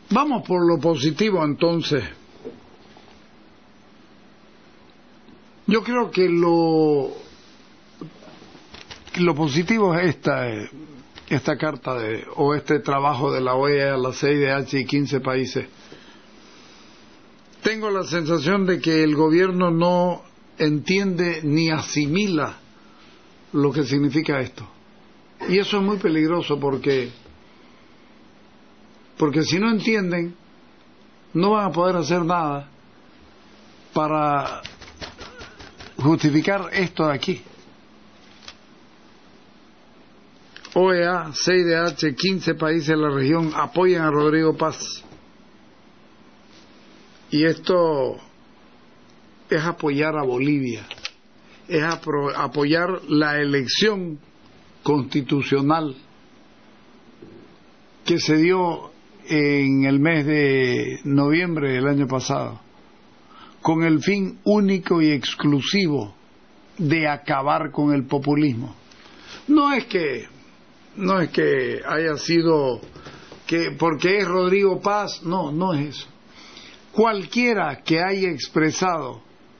Vamos por lo positivo entonces. Yo creo que lo positivo es esta carta o este trabajo de la OEA, la CIDH y 15 países. Tengo la sensación de que el gobierno no entiende ni asimila lo que significa esto. Y eso es muy peligroso porque si no entienden, no van a poder hacer nada para justificar esto de aquí. OEA, CIDH, 15 países de la región apoyan a Rodrigo Paz. Y esto es apoyar a Bolivia, es apoyar la elección constitucional que se dio en el mes de noviembre del año pasado, con el fin único y exclusivo de acabar con el populismo. No es que haya sido porque es Rodrigo Paz, no es eso. Cualquiera que haya expresado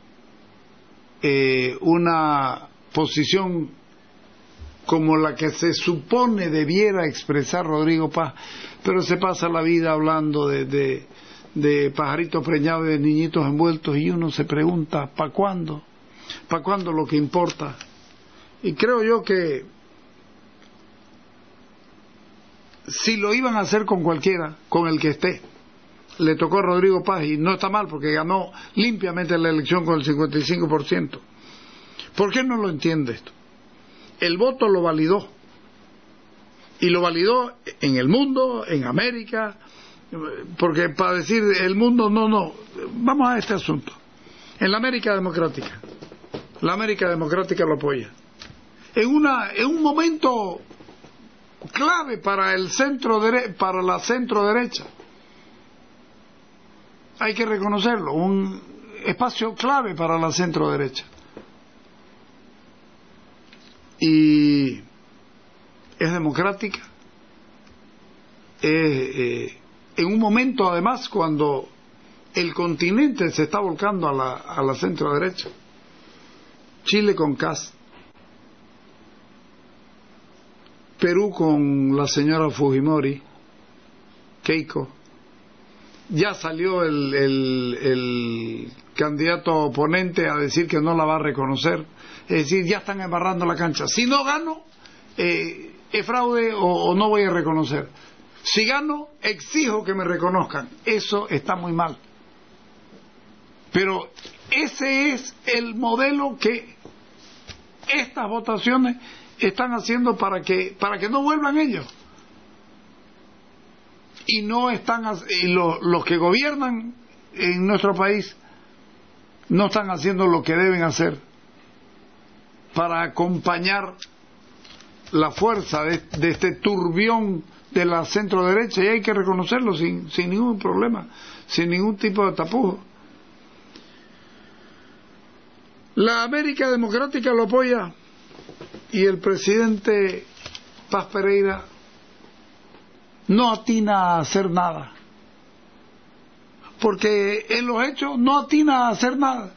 una posición como la que se supone debiera expresar Rodrigo Paz, pero se pasa la vida hablando de pajaritos preñados y de niñitos envueltos, y uno se pregunta, ¿para cuándo? ¿Para cuándo lo que importa? Y creo yo que si lo iban a hacer con cualquiera, con el que esté, le tocó a Rodrigo Paz y no está mal porque ganó limpiamente la elección con el 55%. ¿Por qué no lo entiende esto? El voto lo validó, y lo validó en el mundo, en América, porque para decir el mundo, no, vamos a este asunto. En la América Democrática lo apoya. En un momento clave para para la centro derecha, hay que reconocerlo, un espacio clave para la centro derecha. Y es democrática, en un momento además cuando el continente se está volcando a la centro derecha. Chile con Kast, Perú con la señora Fujimori, Keiko. Ya salió el candidato oponente a decir que no la va a reconocer. Es decir, ya están embarrando la cancha. Si no gano, es fraude o no voy a reconocer. Si gano, exijo que me reconozcan. Eso está muy mal. Pero ese es el modelo que estas votaciones están haciendo para que no vuelvan ellos. Y no están, los que gobiernan en nuestro país no están haciendo lo que deben hacer para acompañar la fuerza de este turbión de la centro derecha, y hay que reconocerlo sin ningún problema, sin ningún tipo de tapujo. La América Democrática lo apoya, y el presidente Paz Pereira no atina a hacer nada, porque en los hechos no atina a hacer nada.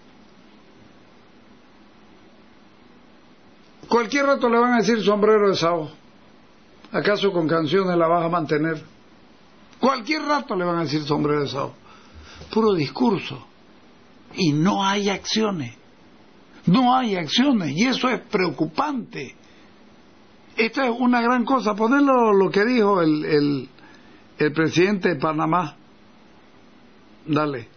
Cualquier rato le van a decir sombrero de sao. ¿Acaso con canciones la vas a mantener? Cualquier rato le van a decir sombrero de sao. Puro discurso, y no hay acciones. No hay acciones, y eso es preocupante. Esta es una gran cosa. Ponerlo lo que dijo el presidente de Panamá. Dale.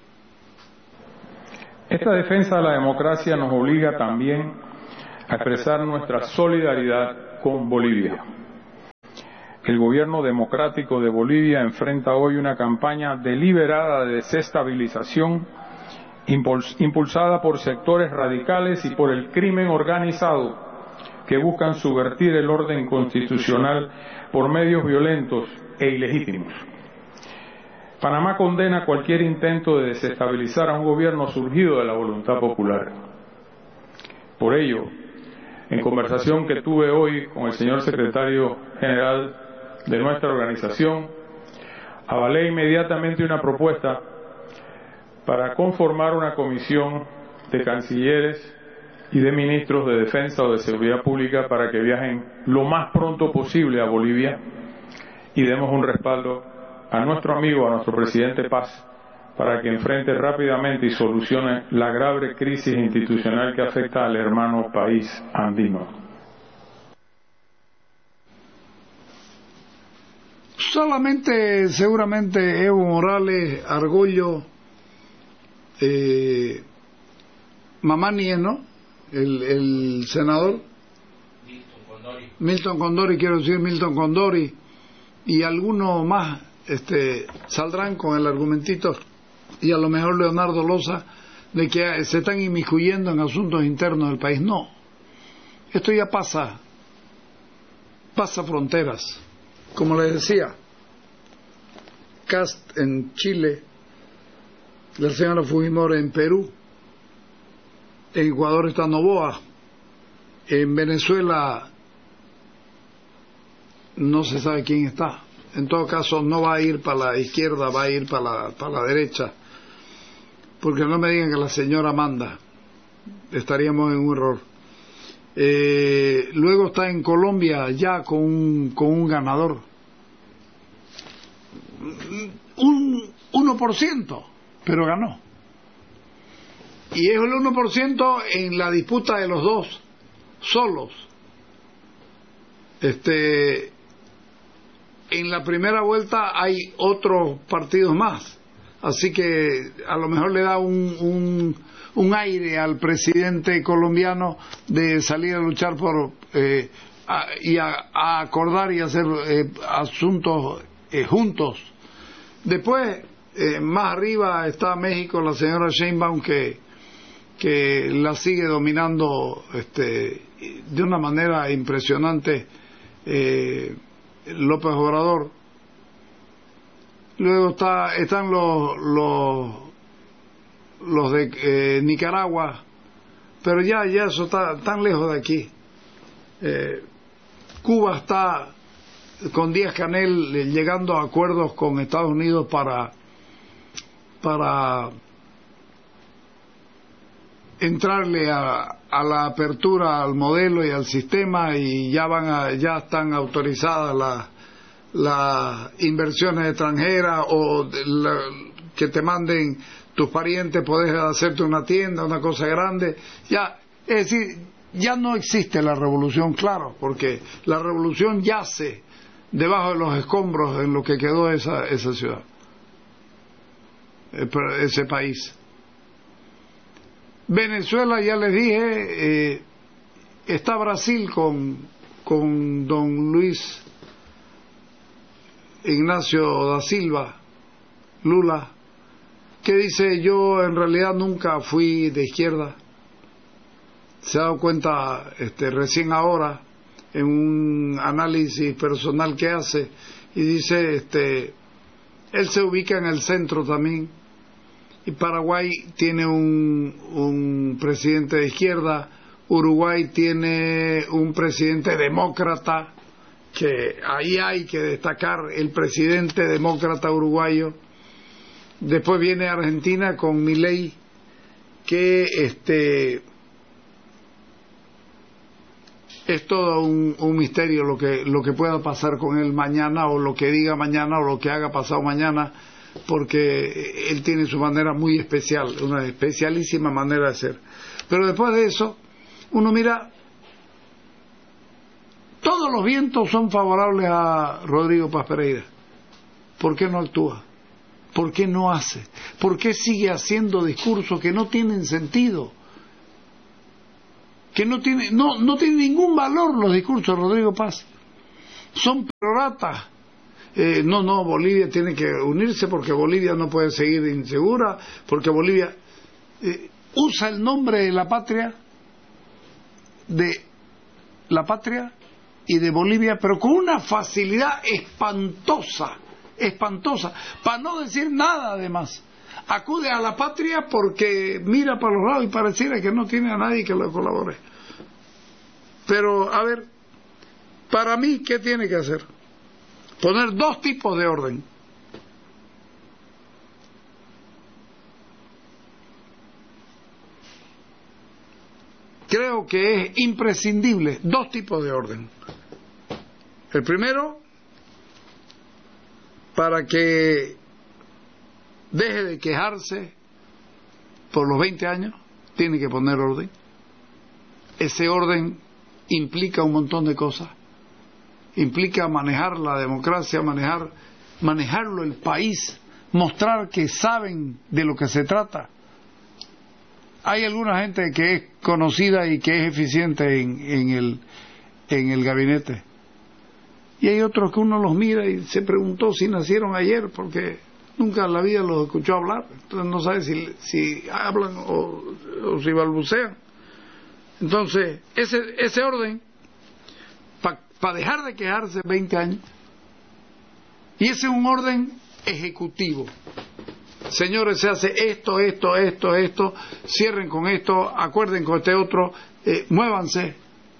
Esta defensa de la democracia nos obliga también a expresar nuestra solidaridad con Bolivia. El gobierno democrático de Bolivia enfrenta hoy una campaña deliberada de desestabilización impulsada por sectores radicales y por el crimen organizado que buscan subvertir el orden constitucional por medios violentos e ilegítimos. Panamá condena cualquier intento de desestabilizar a un gobierno surgido de la voluntad popular. Por ello, en conversación que tuve hoy con el señor secretario general de nuestra organización, avalé inmediatamente una propuesta para conformar una comisión de cancilleres y de ministros de Defensa o de Seguridad Pública para que viajen lo más pronto posible a Bolivia y demos un respaldo a nuestro amigo, a nuestro presidente Paz, para que enfrente rápidamente y solucione la grave crisis institucional que afecta al hermano país andino. Solamente, seguramente, Evo Morales, Argollo, Mamani, ¿no? El senador Milton Condori y algunos más saldrán con el argumentito, y a lo mejor Leonardo Loza, de que se están inmiscuyendo en asuntos internos del país. No, esto ya pasa fronteras. Como les decía, Kast en Chile, la señora Fujimori en Perú, en Ecuador está Noboa, en Venezuela no se sabe quién está. En todo caso no va a ir para la izquierda, va a ir para la derecha, porque no me digan que la señora manda, estaríamos en un error. Luego está en Colombia ya con un ganador, un 1%, pero ganó. Y es el 1% en la disputa de los dos solos. En la primera vuelta hay otros partidos más, así que a lo mejor le da un aire al presidente colombiano de salir a luchar por y a acordar y hacer asuntos juntos. Después, más arriba está México, la señora Sheinbaum, que la sigue dominando de una manera impresionante López Obrador. Luego están los de Nicaragua, pero ya eso está tan lejos de aquí. Cuba está con Díaz-Canel llegando a acuerdos con Estados Unidos para entrarle a la apertura al modelo y al sistema, y ya están autorizadas las inversiones extranjeras, o que te manden tus parientes, podés hacerte una tienda, una cosa grande. Ya, es decir, ya no existe la revolución, claro, porque la revolución yace debajo de los escombros en lo que quedó esa ciudad, ese país. Venezuela, ya les dije, está Brasil con don Luis Ignacio da Silva, Lula, que dice: yo en realidad nunca fui de izquierda. Se ha dado cuenta recién ahora en un análisis personal que hace, y dice él se ubica en el centro también. Y Paraguay tiene un presidente de izquierda, Uruguay tiene un presidente demócrata, que ahí hay que destacar el presidente demócrata uruguayo. Después viene Argentina con Milei, que es todo un misterio lo que pueda pasar con él mañana, o lo que diga mañana, o lo que haga pasado mañana, porque él tiene su manera muy especial, una especialísima manera de ser. Pero después de eso, uno mira, todos los vientos son favorables a Rodrigo Paz Pereira. ¿Por qué no actúa? ¿Por qué no hace? ¿Por qué sigue haciendo discursos que no tienen sentido? Que no tiene ningún valor los discursos de Rodrigo Paz. Son peroratas. No, Bolivia tiene que unirse porque Bolivia no puede seguir insegura, porque Bolivia usa el nombre de la patria y de Bolivia, pero con una facilidad espantosa, para no decir nada además. Acude a la patria porque mira para los lados y pareciera que no tiene a nadie que le colabore. Pero, a ver, para mí, ¿qué tiene que hacer? Poner dos tipos de orden. creo que es imprescindible dos tipos de orden. El primero, para que deje de quejarse por los 20 años, tiene que poner orden. Ese orden implica un montón de cosas. Implica manejar la democracia, manejarlo el país, mostrar que saben de lo que se trata. Hay alguna gente que es conocida y que es eficiente en el gabinete. Y hay otros que uno los mira y se preguntó si nacieron ayer, porque nunca en la vida los escuchó hablar. Entonces no sabe si hablan o si balbucean. Entonces, ese orden, para dejar de quejarse 20 años, y ese es un orden ejecutivo. Señores, se hace esto, cierren con esto, acuerden con este otro, muévanse.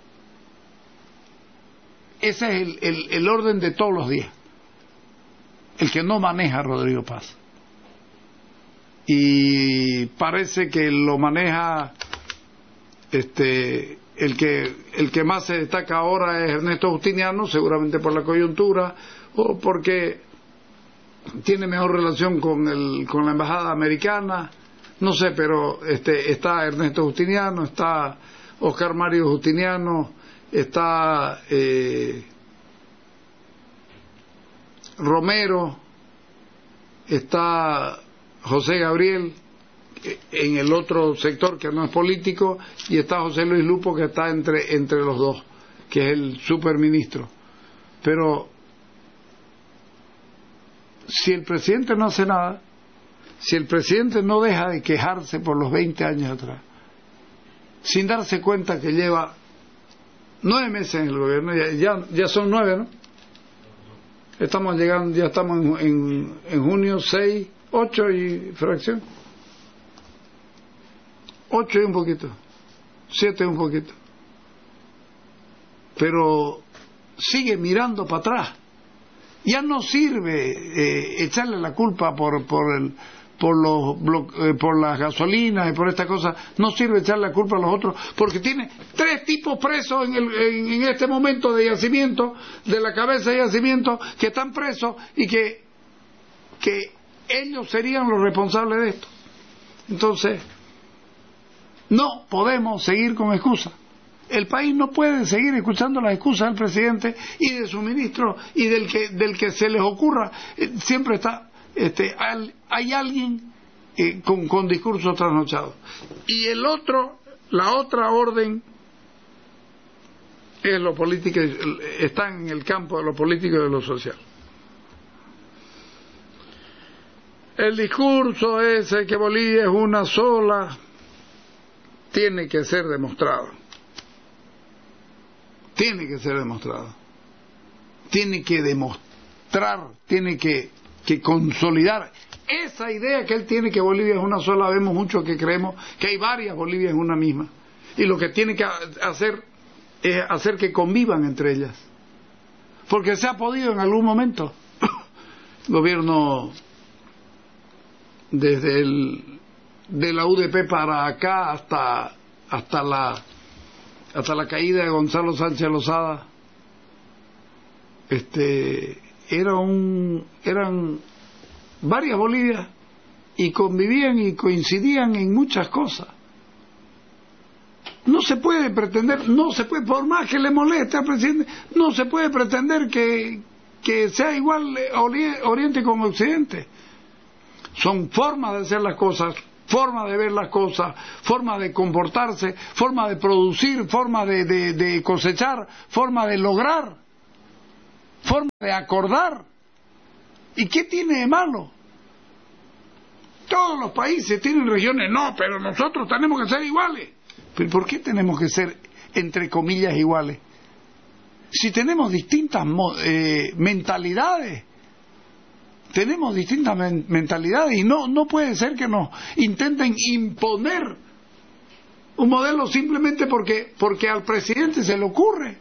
Ese es el orden de todos los días, el que no maneja Rodrigo Paz. Y parece que lo maneja el que más se destaca ahora es Ernesto Justiniano, seguramente por la coyuntura o porque tiene mejor relación con la embajada americana, no sé, pero está Ernesto Justiniano, está Oscar Mario Justiniano, está Romero, está José Gabriel en el otro sector que no es político, y está José Luis Lupo, que está entre los dos, que es el superministro. Pero si el presidente no hace nada, si el presidente no deja de quejarse por los 20 años atrás, sin darse cuenta que lleva 9 meses en el gobierno, ya son 9, ¿no? Estamos llegando, ya estamos en junio, 6, 8 y fracción. 8 y un poquito, 7 y un poquito. Pero sigue mirando para atrás. Ya no sirve echarle la culpa por las gasolinas y por esta cosa. No sirve echarle la culpa a los otros, porque tiene 3 tipos presos en este momento de yacimiento, de la cabeza de yacimiento, que están presos y que ellos serían los responsables de esto. Entonces, no podemos seguir con excusas. El país no puede seguir escuchando las excusas del presidente y de su ministro y del que se les ocurra. Siempre está hay alguien con discursos trasnochados. Y la otra orden es lo político, está en el campo de lo político y de lo social. El discurso ese que Bolivia es una sola tiene que ser demostrado. Tiene que ser demostrado. Tiene que demostrar, tiene que consolidar esa idea que él tiene, que Bolivia es una sola. Vemos muchos que creemos que hay varias Bolivias en una misma. Y lo que tiene que hacer es hacer que convivan entre ellas. Porque se ha podido en algún momento. El gobierno desde de la UDP para acá hasta la caída de Gonzalo Sánchez Lozada, eran varias Bolivias y convivían y coincidían en muchas cosas. No se puede pretender, por más que le moleste al presidente, no se puede pretender que sea igual Oriente con Occidente. Son formas de hacer las cosas, formas de ver las cosas, formas de comportarse, formas de producir, formas de cosechar, formas de lograr, formas de acordar. ¿Y qué tiene de malo? Todos los países tienen regiones, no, pero nosotros tenemos que ser iguales. ¿Pero por qué tenemos que ser, entre comillas, iguales? Si tenemos distintas mentalidades. Tenemos distintas mentalidades y no puede ser que nos intenten imponer un modelo simplemente porque al presidente se le ocurre.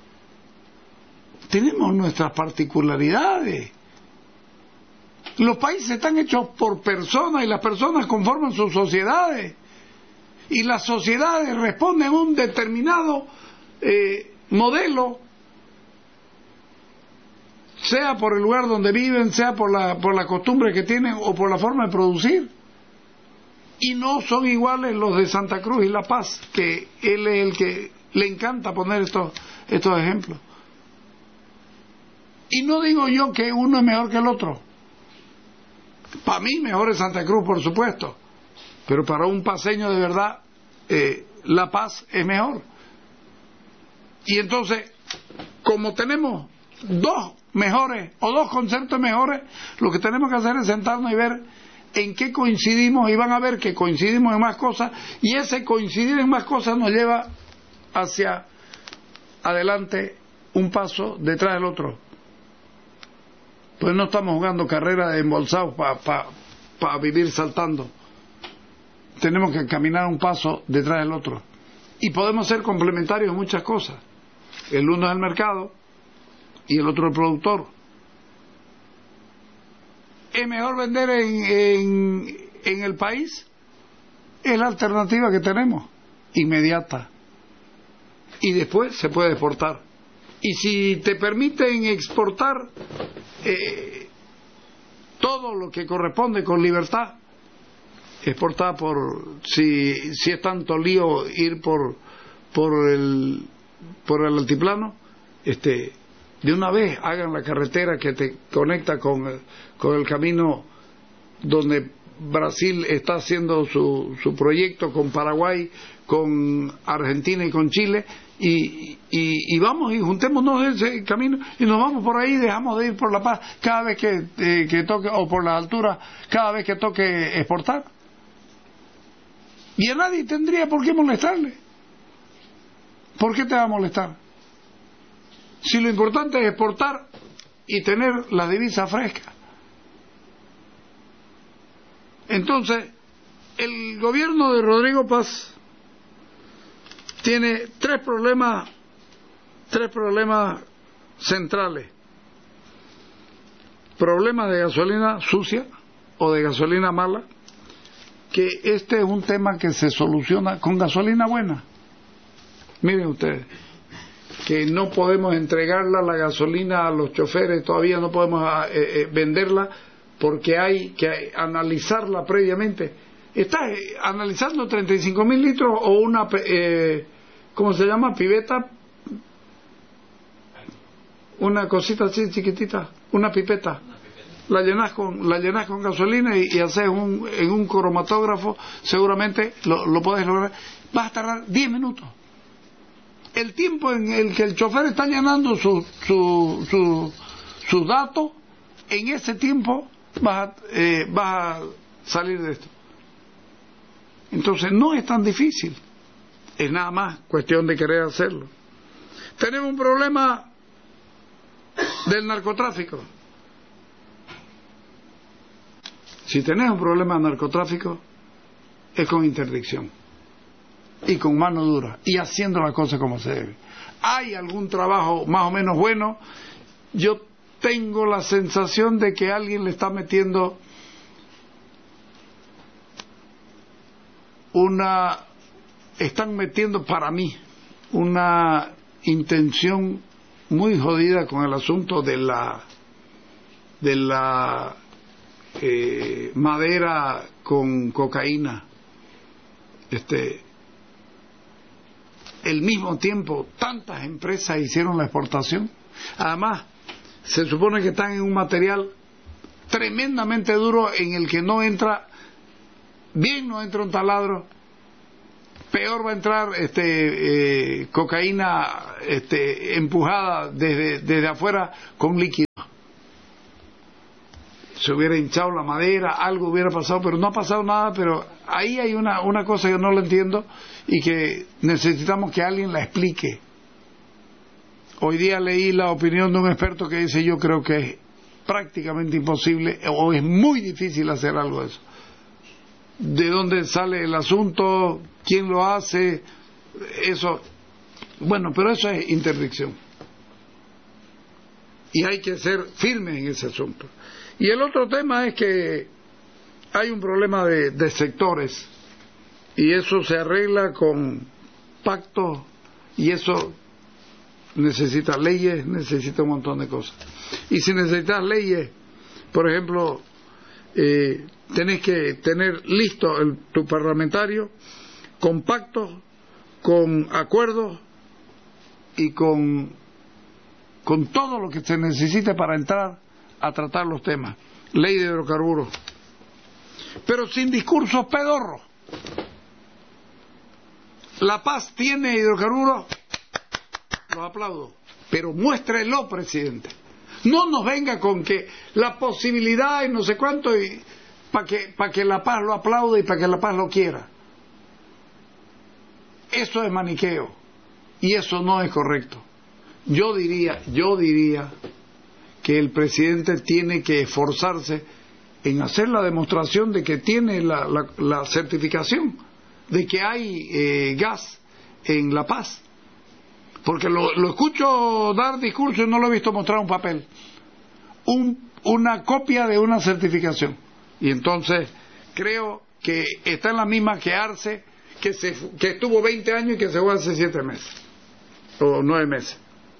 Tenemos nuestras particularidades. Los países están hechos por personas y las personas conforman sus sociedades. y las sociedades responden a un determinado modelo, sea por el lugar donde viven, sea por la costumbre que tienen o por la forma de producir. Y no son iguales los de Santa Cruz y La Paz, que él es el que le encanta poner estos ejemplos. Y no digo yo que uno es mejor que el otro. Para mí mejor es Santa Cruz, por supuesto, pero para un paceño de verdad La Paz es mejor. Y entonces, como tenemos dos mejores o dos conceptos mejores, lo que tenemos que hacer es sentarnos y ver en qué coincidimos, y van a ver que coincidimos en más cosas, y ese coincidir en más cosas nos lleva hacia adelante, un paso detrás del otro. Pues no estamos jugando carreras de embolsados para vivir saltando. Tenemos que caminar un paso detrás del otro. Y podemos ser complementarios en muchas cosas. El uno es el mercado y el otro el productor. ¿Es mejor vender en el país? Es la alternativa que tenemos, inmediata. Y después se puede exportar. Y si te permiten exportar todo lo que corresponde con libertad, exportar si es tanto lío ir por el altiplano, de una vez hagan la carretera que te conecta con el camino donde Brasil está haciendo su proyecto, con Paraguay, con Argentina y con Chile, y vamos y juntémonos en ese camino y nos vamos por ahí, dejamos de ir por La Paz cada vez que toque, o por las alturas cada vez que toque exportar, y a nadie tendría por qué molestarle. ¿Por qué te va a molestar? Si lo importante es exportar y tener la divisa fresca. Entonces, el gobierno de Rodrigo Paz tiene tres problemas centrales. Problemas de gasolina sucia o de gasolina mala, que este es un tema que se soluciona con gasolina buena. Miren ustedes, que no podemos entregarla la gasolina a los choferes, todavía no podemos venderla, porque hay que analizarla previamente. ¿Está analizando 35.000 litros o una, ¿cómo se llama? Pipeta, una cosita así chiquitita, una pipeta. La llenas con gasolina y haces en un cromatógrafo, seguramente lo puedes lograr. Vas a tardar 10 minutos. El tiempo en el que el chofer está llenando sus datos, en ese tiempo vas a salir de esto. Entonces no es tan difícil, es nada más cuestión de querer hacerlo. Tenemos un problema del narcotráfico. Si tenés un problema de narcotráfico, es con interdicción y con mano dura y haciendo las cosas como se debe. Hay algún trabajo más o menos bueno. Yo tengo la sensación de que alguien le está metiendo están metiendo, para mí, una intención muy jodida con el asunto de la madera con cocaína. El mismo tiempo tantas empresas hicieron la exportación. Además, se supone que están en un material tremendamente duro en el que no entra un taladro, peor va a entrar cocaína empujada desde afuera con líquido. Se hubiera hinchado la madera, algo hubiera pasado, pero no ha pasado nada. Pero ahí hay una cosa que no lo entiendo y que necesitamos que alguien la explique. Hoy día leí la opinión de un experto que dice: yo creo que es prácticamente imposible o es muy difícil hacer algo de eso. ¿De dónde sale el asunto? ¿Quién lo hace? Eso, bueno, pero eso es interdicción. Y hay que ser firmes en ese asunto. Y el otro tema es que hay un problema de sectores Y eso se arregla con pactos, y eso necesita leyes, necesita un montón de cosas. Y si necesitas leyes, por ejemplo, tenés que tener listo tu parlamentario con pactos, con acuerdos y con todo lo que se necesite para entrar a tratar los temas. Ley de hidrocarburos, pero sin discursos pedorros. La Paz tiene hidrocarburos, los aplaudo, pero muéstrelo, presidente. No nos venga con que la posibilidad y no sé cuánto, y para que La Paz lo aplaude y para que La Paz lo quiera. Eso es maniqueo y eso no es correcto. Yo diría que el presidente tiene que esforzarse en hacer la demostración de que tiene la certificación de que hay gas en La Paz. Porque lo escucho dar discurso y no lo he visto mostrar un papel, una copia de una certificación. Y entonces creo que está en la misma que Arce, que estuvo 20 años y que se fue hace 7 meses o 9 meses.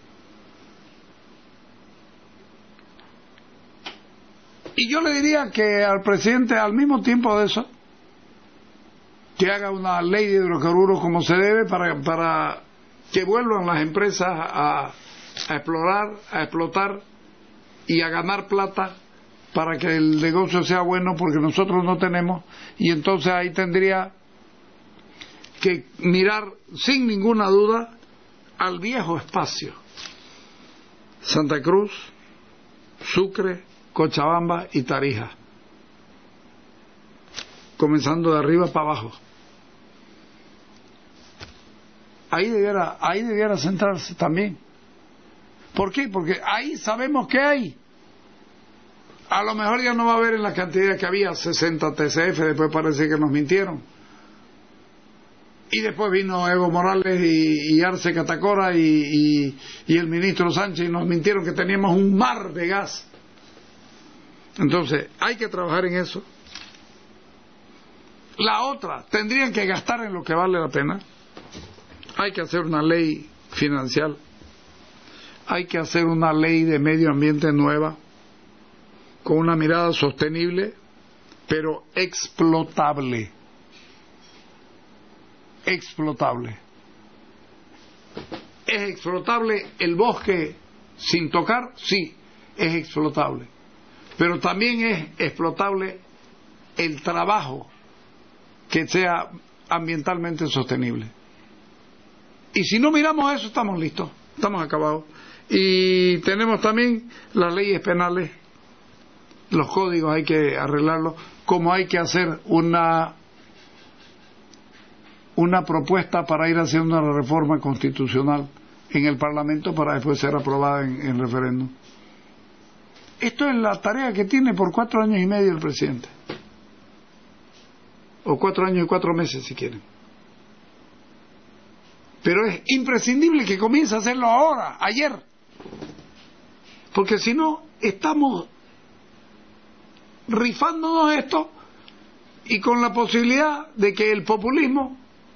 Y yo le diría que al presidente, al mismo tiempo de eso, que haga una ley de hidrocarburos como se debe para que vuelvan las empresas a explorar, a explotar y a ganar plata para que el negocio sea bueno, porque nosotros no tenemos, y entonces ahí tendría que mirar sin ninguna duda al viejo espacio: Santa Cruz, Sucre, Cochabamba y Tarija, comenzando de arriba para abajo. Ahí debiera centrarse también. ¿Por qué? Porque ahí sabemos que hay. A lo mejor ya no va a haber en la cantidad que había, 60 TCF, después parece que nos mintieron. Y después vino Evo Morales y Arce Catacora y el ministro Sánchez, y nos mintieron que teníamos un mar de gas. Entonces, hay que trabajar en eso. La otra, tendrían que gastar en lo que vale la pena. Hay que hacer una ley financiera, hay que hacer una ley de medio ambiente nueva, con una mirada sostenible, pero explotable. Explotable. ¿Es explotable el bosque sin tocar? Sí, es explotable. Pero también es explotable el trabajo que sea ambientalmente sostenible. Y si no miramos eso, estamos listos, estamos acabados. Y tenemos también las leyes penales, los códigos hay que arreglarlos, como hay que hacer una propuesta para ir haciendo una reforma constitucional en el Parlamento para después ser aprobada en referéndum. Esto es la tarea que tiene por 4 años y medio el presidente, o 4 años y 4 meses si quieren. Pero es imprescindible que comience a hacerlo ahora, ayer, porque si no estamos rifándonos esto y con la posibilidad de que el populismo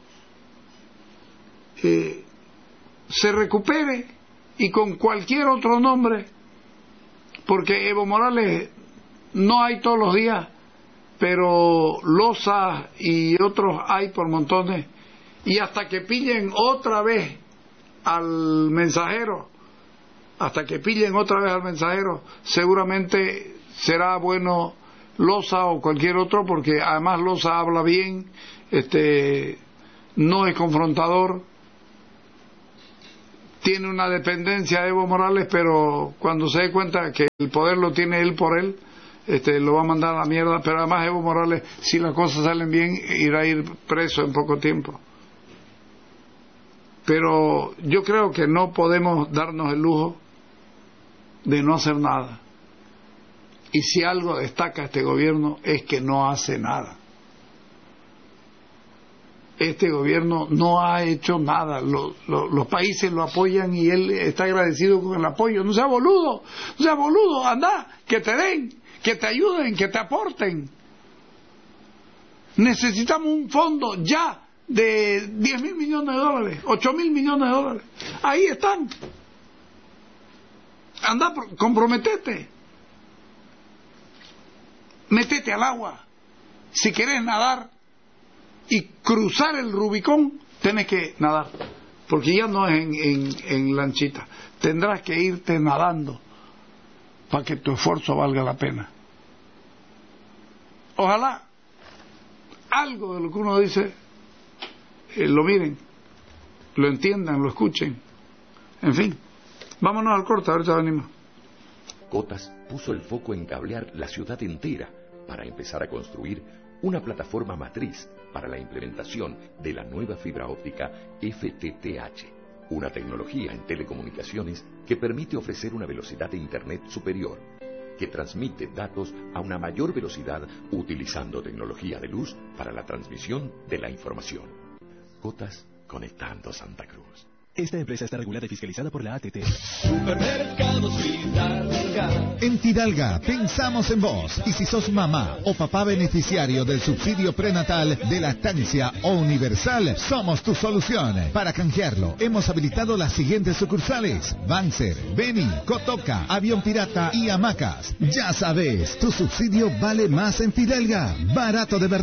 se recupere, y con cualquier otro nombre, porque Evo Morales no hay todos los días, pero Loza y otros hay por montones. Y hasta que pillen otra vez al mensajero, seguramente será bueno Loza o cualquier otro, porque además Loza habla bien, no es confrontador, tiene una dependencia de Evo Morales, pero cuando se dé cuenta que el poder lo tiene él por él, lo va a mandar a la mierda. Pero además Evo Morales, si las cosas salen bien, irá a ir preso en poco tiempo. Pero yo creo que no podemos darnos el lujo de no hacer nada. Y si algo destaca este gobierno es que no hace nada. Este gobierno no ha hecho nada. Los países lo apoyan y él está agradecido con el apoyo. No sea boludo, anda, que te den, que te ayuden, que te aporten. Necesitamos un fondo ya de 10.000 millones de dólares, 8.000 millones de dólares. Ahí están. Anda, comprometete. Métete al agua. Si querés nadar y cruzar el Rubicón, tenés que nadar. Porque ya no es en lanchita. Tendrás que irte nadando para que tu esfuerzo valga la pena. Ojalá algo de lo que uno dice lo miren, lo entiendan, lo escuchen. En fin, vámonos al corte, ahorita venimos. Cotas puso el foco en cablear la ciudad entera para empezar a construir una plataforma matriz para la implementación de la nueva fibra óptica FTTH, una tecnología en telecomunicaciones que permite ofrecer una velocidad de Internet superior, que transmite datos a una mayor velocidad utilizando tecnología de luz para la transmisión de la información. Cotas, conectando Santa Cruz. Esta empresa está regulada y fiscalizada por la ATT. Supermercados Fidalga. En Fidalga pensamos en vos. Y si sos mamá o papá beneficiario del subsidio prenatal de lactancia o universal, somos tu solución. Para canjearlo, hemos habilitado las siguientes sucursales: Banzer, Beni, Cotoca, Avión Pirata y Hamacas. Ya sabes, tu subsidio vale más en Fidalga. Barato de verdad.